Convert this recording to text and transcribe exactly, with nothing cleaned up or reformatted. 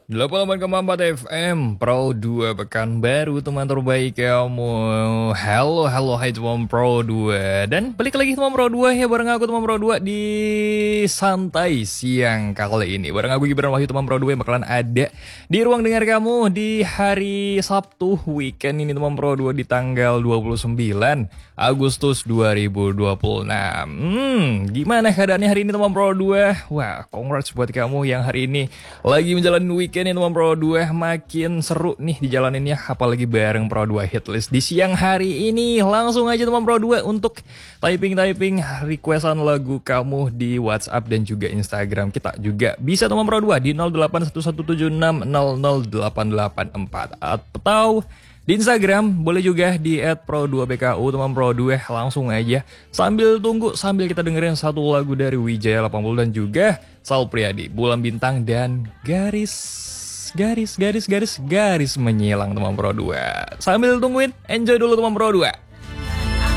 delapan puluh delapan koma empat F M Pro dua Pekanbaru, teman terbaik kamu. Halo, halo, hai teman Pro dua. Dan balik lagi teman Pro dua ya, bareng aku teman Pro dua di Santai Siang kali ini. Bareng aku Gibran Wahyu teman Pro dua yang bakalan ada di ruang dengar kamu di hari Sabtu weekend ini teman Pro dua di tanggal dua puluh sembilan Agustus dua ribu dua puluh enam. Hmm, gimana keadaannya hari ini teman Pro dua? Wah, congrats buat kamu yang hari ini lagi menjalani weekend ini teman Pro dua. Makin seru nih dijalaninnya, apalagi bareng Pro dua Hitlist di siang hari ini. Langsung aja teman Pro dua untuk typing-typing requestan lagu kamu di WhatsApp dan juga Instagram kita. Juga bisa teman Pro dua di nol delapan satu satu tujuh enam nol nol delapan delapan empat, atau di Instagram boleh juga di et pro dua b k u teman Pro dua. Langsung aja sambil tunggu, sambil kita dengerin satu lagu dari Wijaya delapan puluh dan juga Sal Priadi, Bulan Bintang dan garis garis garis garis garis menyilang teman Pro dua. Sambil tungguin, enjoy dulu teman Pro dua.